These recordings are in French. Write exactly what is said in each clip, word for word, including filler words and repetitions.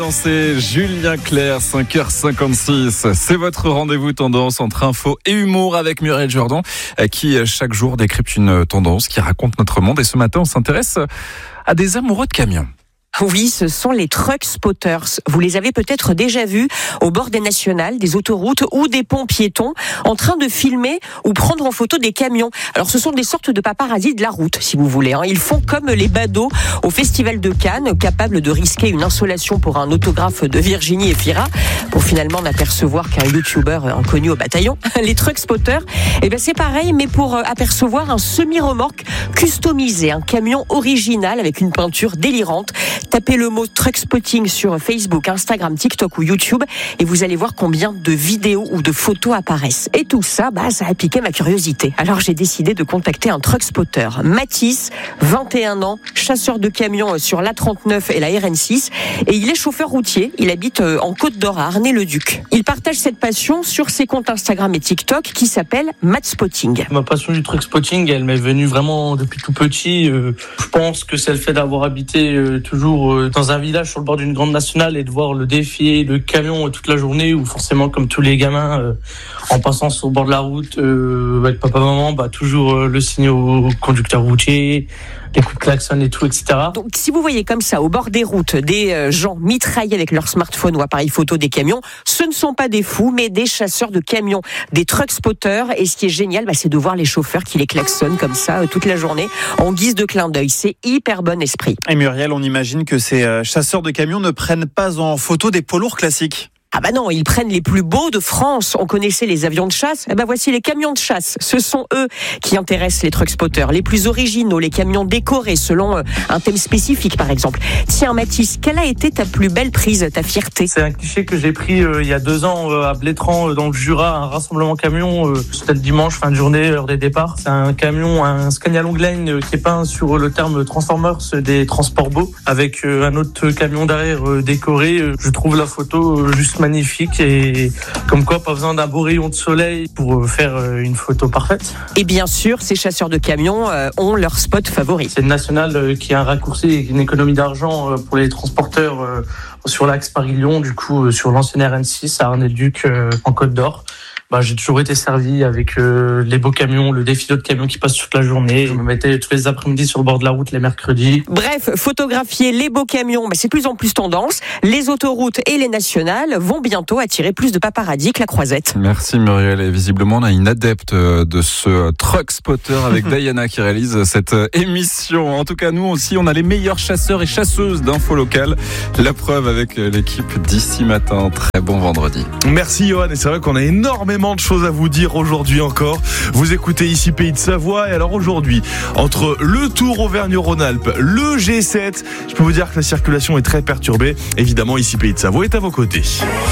C'est Julien Clerc, cinq heures cinquante-six. C'est votre rendez-vous tendance entre info et humour avec Muriel Jourdan qui chaque jour décrypte une tendance qui raconte notre monde. Et ce matin, on s'intéresse à des amoureux de camions. Oui, ce sont les truck spotters. Vous les avez peut-être déjà vus au bord des nationales, des autoroutes ou des ponts piétons en train de filmer ou prendre en photo des camions. Alors ce sont des sortes de paparazzis de la route, si vous voulez. Ils font comme les badauds au Festival de Cannes, capables de risquer une insolation pour un autographe de Virginie Efira pour finalement n'apercevoir qu'un youtubeur inconnu au bataillon. Les truck spotters, eh ben c'est pareil, mais pour apercevoir un semi-remorque customisé, un camion original avec une peinture délirante. Tapez le mot truck spotting sur Facebook, Instagram, TikTok ou YouTube et vous allez voir combien de vidéos ou de photos apparaissent. Et tout ça, bah, ça a piqué ma curiosité. Alors j'ai décidé de contacter un truck spotter. Mathis, vingt et un ans, chasseur de camions sur l'A trente-neuf et la R N six et il est chauffeur routier. Il habite en Côte d'Or à Arnay-le-Duc. Il partage cette passion sur ses comptes Instagram et TikTok qui s'appelle Matt Spotting. Ma passion du truck spotting, elle m'est venue vraiment depuis tout petit. Euh, je pense que c'est le fait d'avoir habité euh, toujours dans un village sur le bord d'une grande nationale et de voir le défiler de camions toute la journée où forcément comme tous les gamins euh, en passant sur le bord de la route euh, avec papa maman bah toujours euh, le signe au conducteur routier, les coups de klaxon et tout, et cetera. Donc si vous voyez comme ça au bord des routes des euh, gens mitraillés avec leur smartphone ou appareil photo des camions, ce ne sont pas des fous mais des chasseurs de camions, des truck spotters. Et ce qui est génial, bah, c'est de voir les chauffeurs qui les klaxonnent comme ça euh, toute la journée en guise de clin d'œil. C'est hyper bon esprit. Et Muriel, on imagine que ces chasseurs de camions ne prennent pas en photo des poids lourds classiques. Ah bah non, ils prennent les plus beaux de France. On connaissait les avions de chasse. Eh ben voici les camions de chasse. Ce sont eux qui intéressent les truck spotters. Les plus originaux, les camions décorés selon un thème spécifique par exemple. Tiens Mathis, quelle a été ta plus belle prise, ta fierté ? C'est un cliché que j'ai pris euh, il y a deux ans euh, à Blétrand euh, dans le Jura, un rassemblement camion. Euh, C'était le dimanche, fin de journée, heure des départs. C'est un camion, un Scania Longline euh, qui est peint sur le terme Transformers des transports beaux avec euh, un autre camion derrière euh, décoré. Euh, je trouve la photo euh, juste magnifique et comme quoi pas besoin d'un beau rayon de soleil pour faire une photo parfaite. Et bien sûr, ces chasseurs de camions euh, ont leur spot favori. C'est une nationale qui a un raccourci et une économie d'argent pour les transporteurs euh, sur l'axe Paris-Lyon, du coup euh, sur l'ancienne R N six à Arnay-le-Duc euh, en Côte d'Or. Bah, j'ai toujours été servi avec euh, les beaux camions, le défilé de camions qui passent toute la journée. Je me mettais tous les après-midi sur le bord de la route les mercredis. Bref, photographier les beaux camions, bah, c'est de plus en plus tendance. Les autoroutes et les nationales vont bientôt attirer plus de paparazzis que la croisette. Merci Muriel. Et visiblement, on a une adepte de ce truck spotter avec Diana qui réalise cette émission. En tout cas, nous aussi, on a les meilleurs chasseurs et chasseuses d'infos locales. La preuve avec l'équipe d'ici matin. Très bon vendredi. Merci Johan. Et c'est vrai qu'on a énormément de choses à vous dire aujourd'hui encore. Vous écoutez ici Pays de Savoie et alors aujourd'hui, entre le Tour Auvergne-Rhône-Alpes, le G sept, je peux vous dire que la circulation est très perturbée. Évidemment, ici Pays de Savoie est à vos côtés.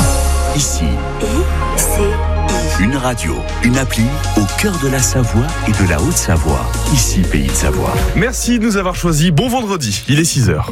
Ici, une radio, une appli au cœur de la Savoie et de la Haute-Savoie. Ici Pays de Savoie. Merci de nous avoir choisis. Bon vendredi, il est six heures.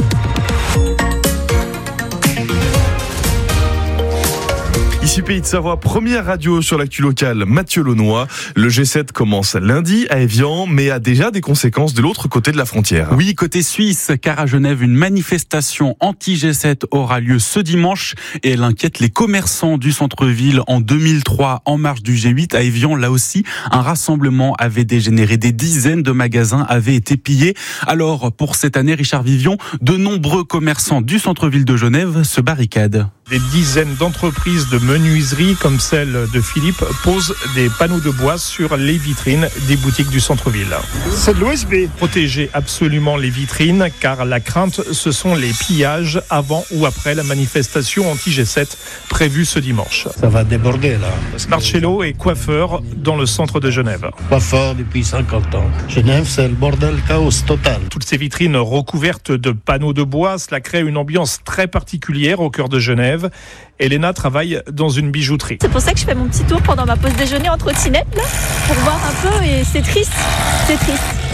Ici Pays de Savoie, première radio sur l'actu locale, Mathieu Launois. Le G sept commence lundi à Évian, mais a déjà des conséquences de l'autre côté de la frontière. Oui, côté suisse, car à Genève, une manifestation anti-G sept aura lieu ce dimanche et elle inquiète les commerçants du centre-ville. En deux mille trois, en marge du G huit, à Évian, là aussi, un rassemblement avait dégénéré. Des dizaines de magasins avaient été pillés. Alors, pour cette année, Richard Vivion, de nombreux commerçants du centre-ville de Genève se barricadent. Des dizaines d'entreprises de menuiserie comme celle de Philippe posent des panneaux de bois sur les vitrines des boutiques du centre-ville. C'est de l'O S B. Protégez absolument les vitrines car la crainte, ce sont les pillages avant ou après la manifestation anti-G sept prévue ce dimanche. Ça va déborder là. Que... Marcello est coiffeur dans le centre de Genève. Coiffeur depuis cinquante ans. Genève, c'est le bordel, chaos total. Toutes ces vitrines recouvertes de panneaux de bois, cela crée une ambiance très particulière au cœur de Genève. Elena travaille dans une bijouterie. C'est pour ça que je fais mon petit tour pendant ma pause déjeuner en trottinette là, pour voir un peu et c'est triste, c'est triste.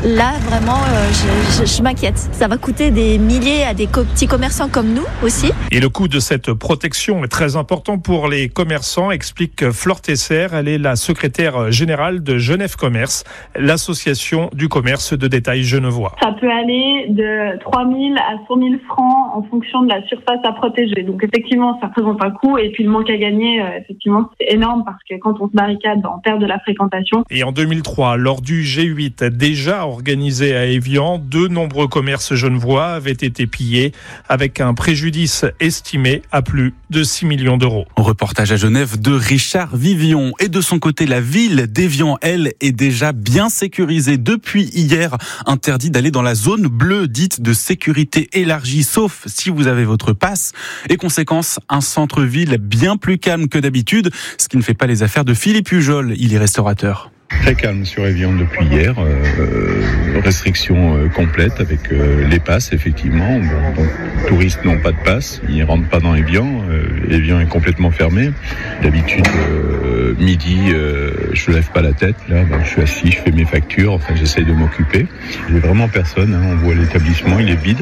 Là, vraiment, euh, je, je, je m'inquiète. Ça va coûter des milliers à des co- petits commerçants comme nous aussi. Et le coût de cette protection est très important pour les commerçants, explique Flore Tesser. Elle est la secrétaire générale de Genève Commerce, l'association du commerce de détail genevois. Ça peut aller de trois mille à cent mille francs en fonction de la surface à protéger. Donc effectivement, ça représente un coût. Et puis le manque à gagner, euh, effectivement, c'est énorme parce que quand on se barricade, on perd de la fréquentation. Et en deux mille trois, lors du G huit, déjà organisé à Évian, de nombreux commerces genevois avaient été pillés avec un préjudice estimé à plus de six millions d'euros. Reportage à Genève de Richard Vivion. Et de son côté, la ville d'Évian, elle, est déjà bien sécurisée depuis hier. Interdit d'aller dans la zone bleue dite de sécurité élargie, sauf si vous avez votre passe. Et conséquence, un centre-ville bien plus calme que d'habitude, ce qui ne fait pas les affaires de Philippe Pujol. Il est restaurateur. Très calme sur Évian depuis hier, euh, restriction euh, complète avec euh, les passes effectivement. Bon, donc, les touristes n'ont pas de passe, ils ne rentrent pas dans Évian. Euh, Évian est complètement fermé. D'habitude, euh, midi, euh, je ne lève pas la tête. Là, ben, je suis assis, je fais mes factures. Enfin, j'essaye de m'occuper. Il n'y a vraiment personne. Hein. On voit l'établissement, il est vide.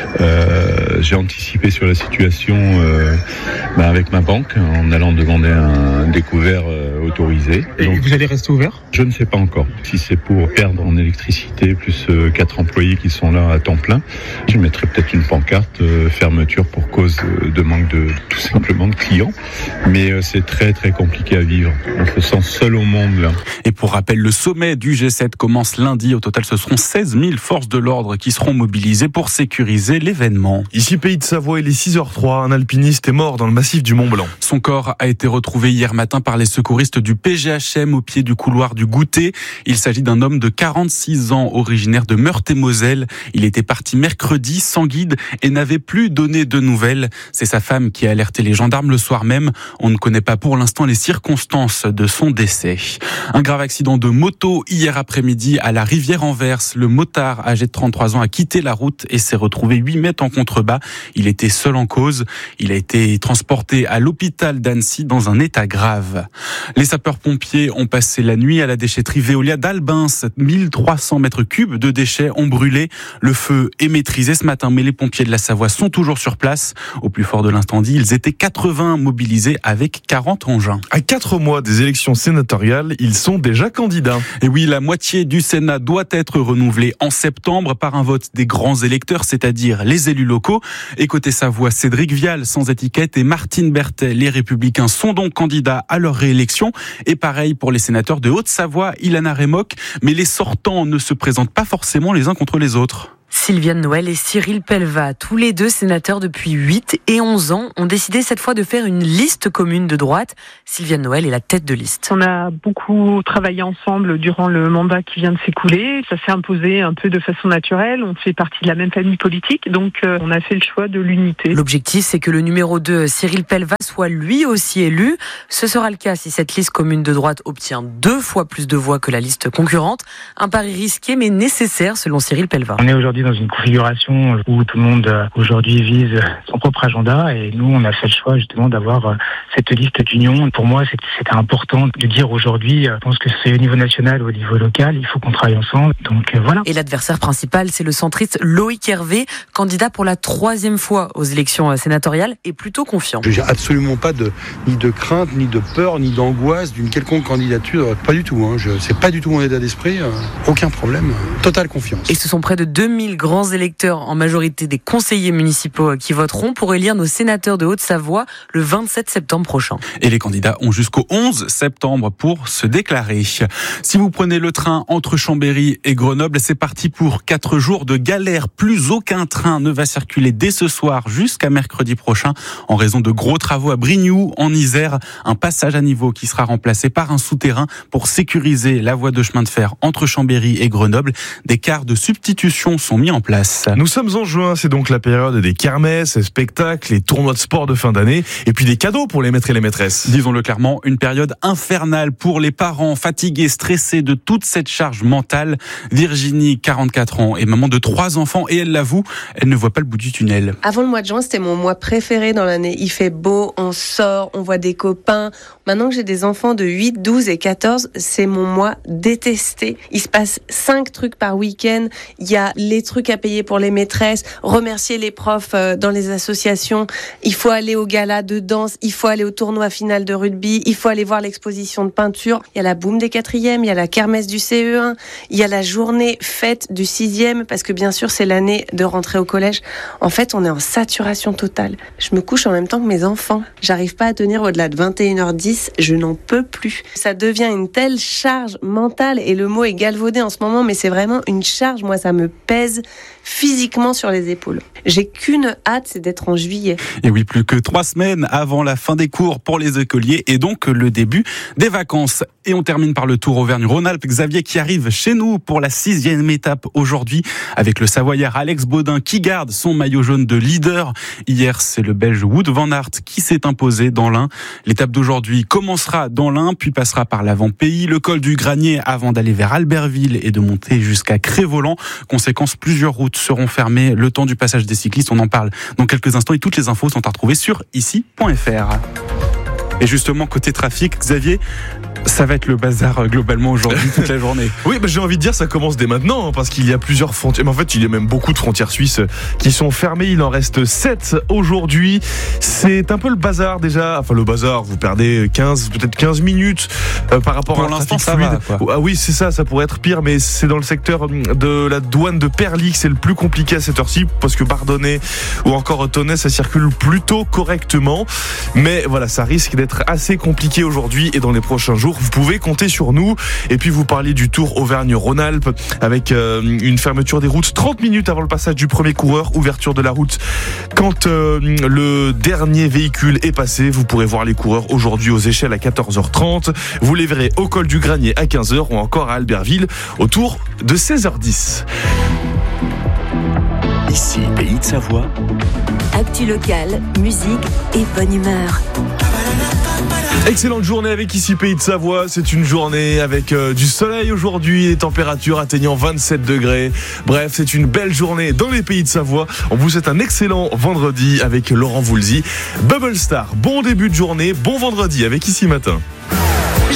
Euh, j'ai anticipé sur la situation euh, ben, avec ma banque en allant demander un découvert euh, autorisé. Et donc, vous allez rester ouvert ? Je ne sais pas encore. Si c'est pour perdre en électricité, plus euh, quatre employés qui sont là à temps plein, je mettrai peut-être une pancarte euh, fermeture pour cause euh, de manque de tout simplement de clients. Mais euh, c'est très très compliqué à vivre. On se sent seul au monde là. Et pour rappel, le sommet du G sept commence lundi. Au total, ce seront seize mille forces de l'ordre qui seront mobilisées pour sécuriser l'événement. Ici, Pays de Savoie, il est six heures zéro trois. Un alpiniste est mort dans le massif du Mont Blanc. Son corps a été retrouvé hier matin par les secouristes du P G H M au pied du couloir du Goûter. Il s'agit d'un homme de quarante-six ans, originaire de Meurthe-et-Moselle. Il était parti mercredi sans guide et n'avait plus donné de nouvelles. C'est sa femme qui a alerté les gendarmes le soir même. On ne connaît pas pour l'instant les circonstances de son décès. Un grave accident de moto hier après-midi à la Rivière-Anvers. Le motard âgé de trente-trois ans a quitté la route et s'est retrouvé huit mètres en contrebas. Il était seul en cause. Il a été transporté à l'hôpital d'Annecy dans un état grave. Les sapeurs-pompiers ont passé la nuit à la déchetterie Veolia d'Albins. mille trois cents mètres cubes de déchets ont brûlé. Le feu est maîtrisé ce matin, mais les pompiers de la Savoie sont toujours sur place. Au plus fort de l'incendie, ils étaient quatre-vingts mobilisés avec quarante engins. À quatre mois des élections sénatoriales, ils sont déjà candidats. Et oui, la moitié du Sénat doit être renouvelée en septembre par un vote des grands électeurs, c'est-à-dire les élus locaux. Et côté Savoie, Cédric Vial, sans étiquette, et Martine Berthet, les Républicains, sont donc candidats à leur réélection. Et pareil pour les sénateurs de Haute-Savoie, Ilana Remock, mais les sortants ne se présentent pas forcément les uns contre les autres. Sylviane Noël et Cyril Pellevat, tous les deux sénateurs depuis huit et onze ans, ont décidé cette fois de faire une liste commune de droite. Sylviane Noël est la tête de liste. On a beaucoup travaillé ensemble durant le mandat qui vient de s'écouler. Ça s'est imposé un peu de façon naturelle. On fait partie de la même famille politique, donc euh, on a fait le choix de l'unité. L'objectif, c'est que le numéro deux, Cyril Pellevat, soit lui aussi élu. Ce sera le cas si cette liste commune de droite obtient deux fois plus de voix que la liste concurrente. Un pari risqué mais nécessaire selon Cyril Pellevat. On est aujourd'hui dans une configuration où tout le monde aujourd'hui vise son propre agenda et nous on a fait le choix justement d'avoir cette liste d'union. Pour moi c'était important de dire aujourd'hui, je pense que c'est au niveau national ou au niveau local, il faut qu'on travaille ensemble, donc voilà. Et l'adversaire principal, c'est le centriste Loïc Hervé, candidat pour la troisième fois aux élections sénatoriales et plutôt confiant. Je n'ai absolument pas de, ni de crainte, ni de peur, ni d'angoisse d'une quelconque candidature, pas du tout, hein. Je, c'est pas du tout mon état d'esprit, euh, aucun problème, totale confiance. Et ce sont près de deux mille grands électeurs, en majorité des conseillers municipaux, qui voteront pour élire nos sénateurs de Haute-Savoie le vingt-sept septembre prochain. Et les candidats ont jusqu'au onze septembre pour se déclarer. Si vous prenez le train entre Chambéry et Grenoble, c'est parti pour quatre jours de galère. Plus aucun train ne va circuler dès ce soir jusqu'à mercredi prochain en raison de gros travaux à Brignoux, en Isère. Un passage à niveau qui sera remplacé par un souterrain pour sécuriser la voie de chemin de fer entre Chambéry et Grenoble. Des cars de substitution sont sont mis en place. Nous sommes en juin, c'est donc la période des kermesses, spectacles, les tournois de sport de fin d'année et puis des cadeaux pour les maîtres et les maîtresses. Disons-le clairement, une période infernale pour les parents fatigués, stressés de toute cette charge mentale. Virginie, quarante-quatre ans, est maman de trois enfants et elle l'avoue, elle ne voit pas le bout du tunnel. Avant le mois de juin, c'était mon mois préféré dans l'année. Il fait beau, on sort, on voit des copains. Maintenant que j'ai des enfants de huit, douze et quatorze, c'est mon mois détesté. Il se passe cinq trucs par week-end. Il y a les trucs à payer pour les maîtresses, remercier les profs dans les associations. Il faut aller au gala de danse, il faut aller au tournoi final de rugby, il faut aller voir l'exposition de peinture. Il y a la boum des quatrièmes, il y a la kermesse du C E un, il y a la journée fête du sixième, parce que bien sûr c'est l'année de rentrer au collège. En fait, on est en saturation totale. Je me couche en même temps que mes enfants. J'arrive pas à tenir au-delà de vingt et une heures dix, je n'en peux plus. Ça devient une telle charge mentale, et le mot est galvaudé en ce moment, mais c'est vraiment une charge. Moi, ça me pèse physiquement sur les épaules. J'ai qu'une hâte, c'est d'être en juillet. Et oui, plus que trois semaines avant la fin des cours pour les écoliers et donc le début des vacances. Et on termine par le Tour Auvergne-Rhône-Alpes. Xavier qui arrive chez nous pour la sixième étape aujourd'hui avec le Savoyard Alex Baudin qui garde son maillot jaune de leader. Hier, c'est le Belge Wout van Aert qui s'est imposé dans l'Ain. L'étape d'aujourd'hui commencera dans l'Ain, puis passera par l'avant-pays, le col du Granier avant d'aller vers Albertville et de monter jusqu'à Crévoland. Conséquence, plusieurs routes seront fermées le temps du passage des cyclistes. On en parle dans quelques instants et toutes les infos sont à retrouver sur ici point f r. Et justement, côté trafic, Xavier, ça va être le bazar globalement aujourd'hui, toute la journée. Oui, bah, j'ai envie de dire, ça commence dès maintenant, hein, parce qu'il y a plusieurs frontières. Mais en fait, il y a même beaucoup de frontières suisses qui sont fermées. Il en reste sept aujourd'hui. C'est un peu le bazar déjà. Enfin, le bazar, vous perdez quinze, peut-être quinze minutes euh, par rapport Pour à un l'instant, trafic ça fluide. va, quoi. Ah oui, c'est ça, ça pourrait être pire, mais c'est dans le secteur de la douane de Perly que c'est le plus compliqué à cette heure-ci, parce que Bardonnay ou encore Tonnet, ça circule plutôt correctement. Mais voilà, ça risque d'être assez compliqué aujourd'hui et dans les prochains jours. Vous pouvez compter sur nous. Et puis vous parliez du Tour Auvergne-Rhône-Alpes avec euh, une fermeture des routes trente minutes avant le passage du premier coureur, ouverture de la route quand euh, le dernier véhicule est passé. Vous pourrez voir les coureurs aujourd'hui aux Échelles à quatorze heures trente. Vous les verrez au col du Granier à quinze heures ou encore à Albertville autour de seize heures dix. Ici, Pays de Savoie. Actu locale, musique et bonne humeur. Excellente journée avec ici Pays de Savoie. C'est une journée avec euh, du soleil aujourd'hui, les températures atteignant vingt-sept degrés. Bref, c'est une belle journée dans les Pays de Savoie. On vous souhaite un excellent vendredi avec Laurent Voulzy. Bubble Star, bon début de journée, bon vendredi avec Ici Matin.